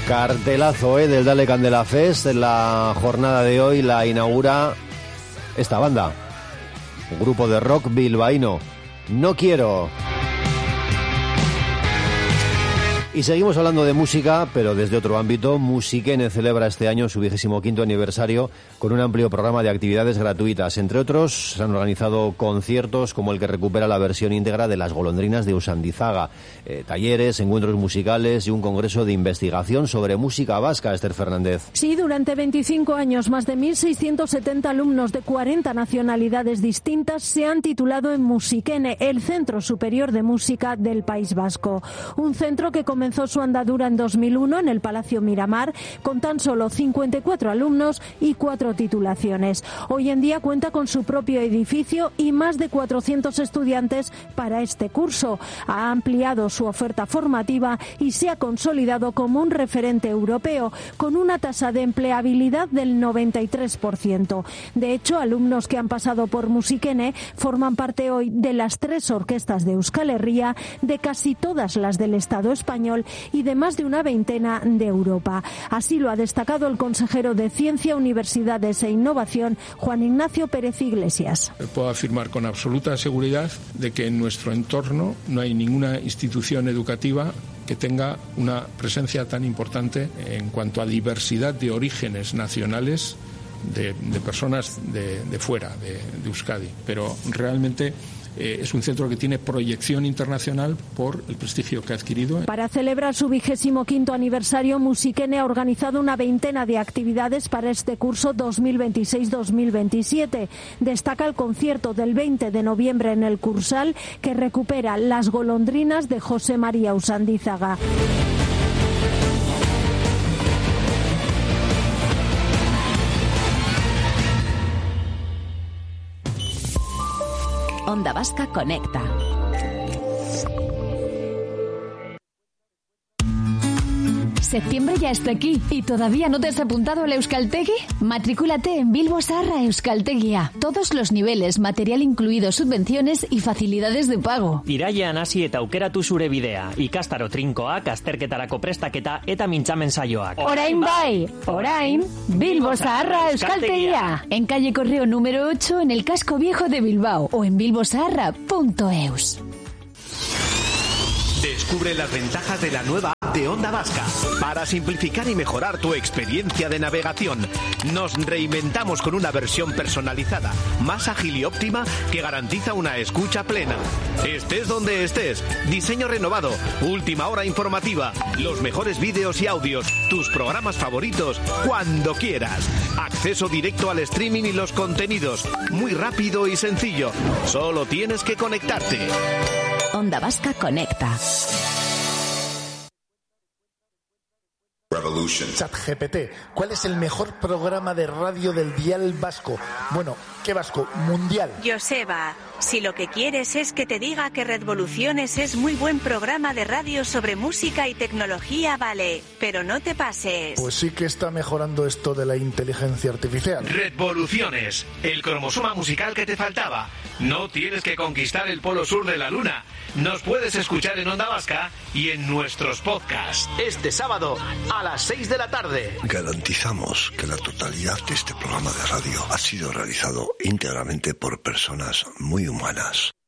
Cartelazo del Dale Candela Fest. En la jornada de hoy la inaugura esta banda, un grupo de rock bilbaíno, No Quiero. Y seguimos hablando de música, pero desde otro ámbito. Musikene celebra este año su 25º aniversario con un amplio programa de actividades gratuitas. Entre otros, se han organizado conciertos como el que recupera la versión íntegra de Las Golondrinas de Usandizaga, talleres, encuentros musicales y un congreso de investigación sobre música vasca. Esther Fernández. Sí, durante 25 años, más de 1.670 alumnos de 40 nacionalidades distintas se han titulado en Musikene, el Centro Superior de Música del País Vasco. Un centro que comenzó su andadura en 2001 en el Palacio Miramar con tan solo 54 alumnos y 4 titulaciones. Hoy en día cuenta con su propio edificio y más de 400 estudiantes para este curso. Ha ampliado su oferta formativa y se ha consolidado como un referente europeo con una tasa de empleabilidad del 93%. De hecho, alumnos que han pasado por Musikene forman parte hoy de las 3 orquestas de Euskal Herria, de casi todas las del Estado español y de más de una veintena de Europa. Así lo ha destacado el consejero de Ciencia, Universidades e Innovación, Juan Ignacio Pérez Iglesias. Puedo afirmar con absoluta seguridad de que en nuestro entorno no hay ninguna institución educativa que tenga una presencia tan importante en cuanto a diversidad de orígenes nacionales de personas de fuera de Euskadi. Pero realmente es un centro que tiene proyección internacional por el prestigio que ha adquirido. Para celebrar su 25º aniversario, Musikene ha organizado una veintena de actividades para este curso 2026-2027. Destaca el concierto del 20 de noviembre en el Cursal, que recupera Las Golondrinas de José María Usandizaga. Onda Vasca Conecta. Septiembre ya está aquí y ¿todavía no te has apuntado al Euskaltegi? Matrículate en Bilbo Zaharra Euskaltegia. Todos los niveles, material incluido, subvenciones y facilidades de pago. Irailean hasi eta aukeratu zure bidea. Ikastaro trinkoak, azterketarako prestaketa eta mintzamen saioak. Orain bai, orain, Bilbo Zaharra Euskaltegia. En calle Correo número 8 en el casco viejo de Bilbao o en bilbozaharra.eus. Descubre las ventajas de la nueva app de Onda Vasca. Para simplificar y mejorar tu experiencia de navegación, nos reinventamos con una versión personalizada, más ágil y óptima que garantiza una escucha plena. Estés donde estés, diseño renovado, última hora informativa, los mejores vídeos y audios, tus programas favoritos, cuando quieras. Acceso directo al streaming y los contenidos, muy rápido y sencillo. Solo tienes que conectarte. Onda Vasca Conecta. ChatGPT, ¿cuál es el mejor programa de radio del dial vasco? Bueno, ¿qué vasco? Mundial. Joseba, si lo que quieres es que te diga que Redvoluciones es muy buen programa de radio sobre música y tecnología, vale, pero no te pases. Pues sí que está mejorando esto de la inteligencia artificial. Redvoluciones, el cromosoma musical que te faltaba. No tienes que conquistar el polo sur de la luna. Nos puedes escuchar en Onda Vasca y en nuestros podcasts. Este sábado a las 6 de la tarde. Garantizamos que la totalidad de este programa de radio ha sido realizado íntegramente por personas muy humanas.